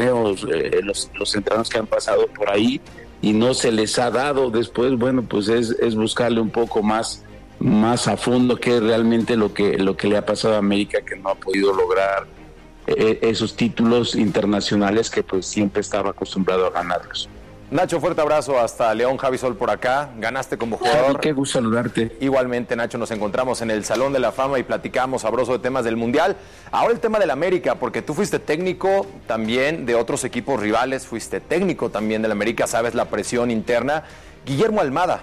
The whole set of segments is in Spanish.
torneos, los entrenadores que han pasado por ahí y no se les ha dado después, bueno, pues es buscarle un poco más a fondo qué es realmente lo que le ha pasado a América, que no ha podido lograr esos títulos internacionales que pues siempre estaba acostumbrado a ganarlos. Nacho, fuerte abrazo hasta León. Javi Sol por acá, ganaste como jugador. Javi, qué gusto saludarte. Igualmente, Nacho, nos encontramos en el Salón de la Fama y platicamos sabroso de temas del Mundial. Ahora el tema del América, porque tú fuiste técnico también de otros equipos rivales, fuiste técnico también del América, sabes la presión interna. Guillermo Almada,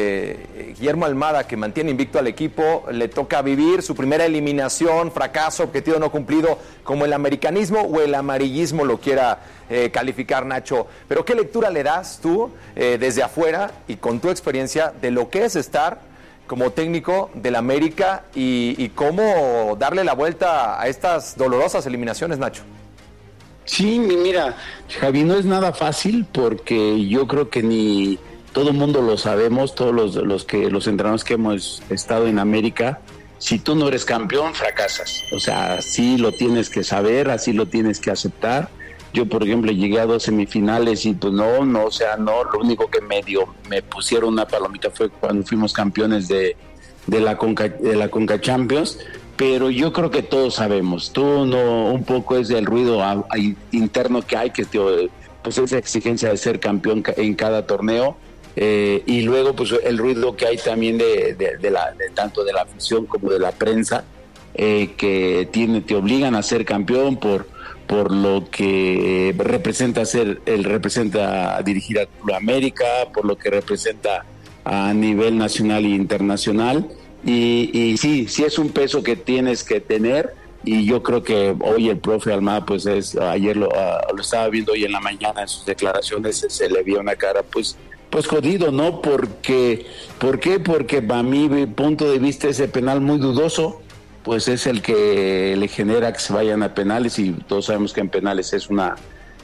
que mantiene invicto al equipo, le toca vivir su primera eliminación, fracaso, objetivo no cumplido, como el americanismo o el amarillismo lo quiera calificar, Nacho. Pero ¿qué lectura le das tú desde afuera y con tu experiencia de lo que es estar como técnico del América y cómo darle la vuelta a estas dolorosas eliminaciones, Nacho? Sí, mira, Javi, no es nada fácil porque yo creo que ni todo el mundo lo sabemos, todos los entrenadores que hemos estado en América, si tú no eres campeón, fracasas. O sea, así lo tienes que saber, así lo tienes que aceptar. Yo, por ejemplo, llegué a 2 semifinales y pues no, lo único que me pusieron una palomita fue cuando fuimos campeones de la Conca Champions, pero yo creo que todos sabemos, un poco es el ruido interno que hay, que pues esa exigencia de ser campeón en cada torneo. Y luego pues el ruido que hay también de tanto de la afición como de la prensa, que te obligan a ser campeón por lo que representa representa dirigir a América, por lo que representa a nivel nacional e internacional, y sí es un peso que tienes que tener. Y yo creo que hoy el profe Almada, pues ayer lo estaba viendo hoy en la mañana en sus declaraciones, se le vio una cara pues jodido, ¿no? ¿Por qué? Porque para mi punto de vista ese penal muy dudoso, pues es el que le genera que se vayan a penales, y todos sabemos que en penales es una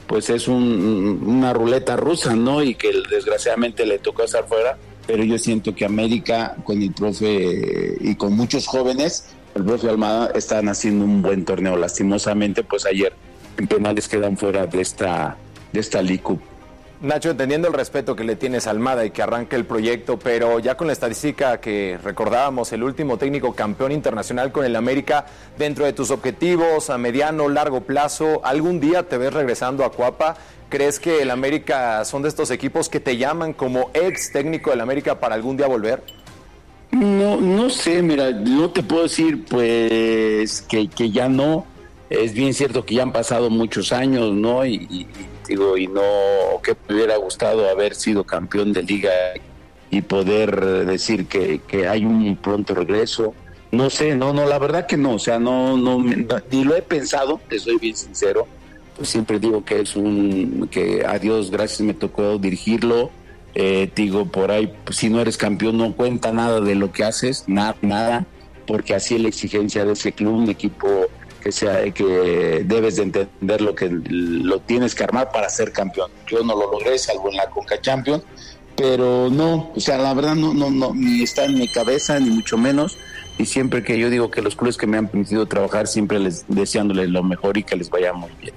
ruleta rusa, ¿no? Y que desgraciadamente le tocó estar fuera, pero yo siento que América, con el profe y con muchos jóvenes, el profe Almada, están haciendo un buen torneo. Lastimosamente, pues ayer en penales quedan fuera de esta League Cup. Nacho, entendiendo el respeto que le tienes a Almada y que arranque el proyecto, pero ya con la estadística que recordábamos, el último técnico campeón internacional con el América, dentro de tus objetivos a mediano, largo plazo, ¿algún día te ves regresando a Cuapa? ¿Crees que el América son de estos equipos que te llaman como ex técnico del América para algún día volver? No sé, mira, no te puedo decir pues que ya no. Es bien cierto que ya han pasado muchos años, ¿no? Y no, que me hubiera gustado haber sido campeón de liga y poder decir que hay un pronto regreso. No sé, no, la verdad que no, o sea, no, ni lo he pensado, te soy bien sincero. Pues siempre digo que que a Dios gracias me tocó dirigirlo. Por ahí, pues, si no eres campeón no cuenta nada de lo que haces, nada, porque así es la exigencia de ese club, un equipo que debes de entender lo que lo tienes que armar para ser campeón. Yo no lo logré, salvo en la Conca Champions, pero no, o sea, la verdad no, ni está en mi cabeza, ni mucho menos, y siempre que yo digo que los clubes que me han permitido trabajar, siempre deseándoles lo mejor y que les vaya muy bien.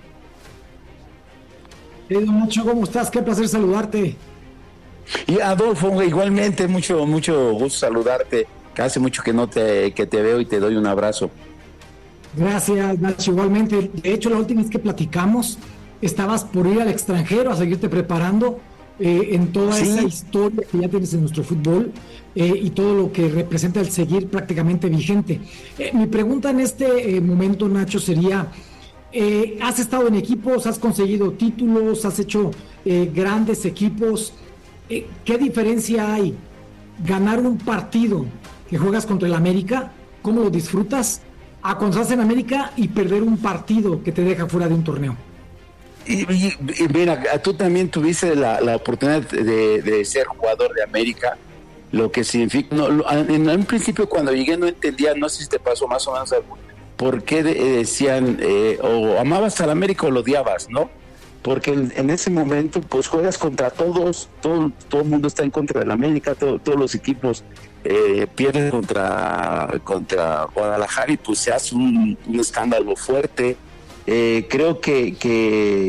Nacho, ¿cómo estás? Qué placer saludarte. Y Adolfo, igualmente, mucho gusto saludarte, que hace mucho que te veo y te doy un abrazo. Gracias, Nacho, igualmente. De hecho, la última vez que platicamos, estabas por ir al extranjero a seguirte preparando en toda esa historia que ya tienes en nuestro fútbol y todo lo que representa el seguir prácticamente vigente. Mi pregunta en este momento, Nacho, sería, has estado en equipos, has conseguido títulos, has hecho grandes equipos. ¿Qué diferencia hay? Ganar un partido que juegas contra el América, ¿cómo lo disfrutas? A cuando estás en América y perder un partido que te deja fuera de un torneo. Y mira, tú también tuviste la oportunidad de ser jugador de América, lo que significa. En un principio cuando llegué no entendía, no sé si te pasó más o menos por qué decían o amabas al América o lo odiabas, ¿no? Porque en ese momento pues juegas contra todos, todo el mundo está en contra del América, todos los equipos pierden contra Guadalajara y pues se hace un escándalo fuerte. Creo que